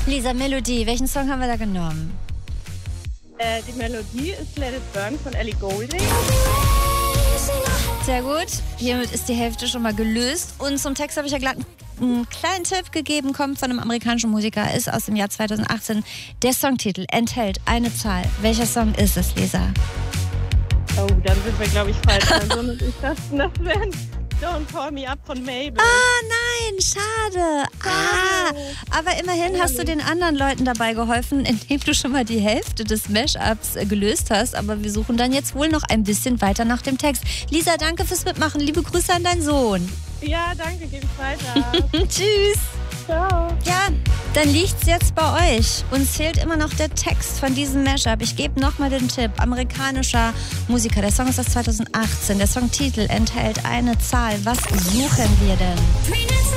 Lisa, Melodie, welchen Song haben wir da genommen? Die Melodie ist Let It Burn von Ellie Goulding. Sehr gut. Hiermit ist die Hälfte schon mal gelöst. Und zum Text habe ich ja glatt einen kleinen Tipp gegeben, kommt von einem amerikanischen Musiker, ist aus dem Jahr 2018. Der Songtitel enthält eine Zahl. Welcher Song ist es, Lisa? Oh, dann sind wir, glaube ich, falsch. Mein Sohn und ich dachten, das wäre Don't Call Me Up von Mabel. Ah, nein, schade. Aber immerhin hast du den anderen Leuten dabei geholfen, indem du schon mal die Hälfte des Mashups gelöst hast. Aber wir suchen dann jetzt wohl noch ein bisschen weiter nach dem Text. Lisa, danke fürs Mitmachen. Liebe Grüße an deinen Sohn. Ja, danke, gebe ich weiter. Tschüss. Ciao. Ja, dann liegt's jetzt bei euch. Uns fehlt immer noch der Text von diesem Mashup. Ich gebe nochmal den Tipp. Amerikanischer Musiker. Der Song ist aus 2018. Der Songtitel enthält eine Zahl. Was suchen wir denn?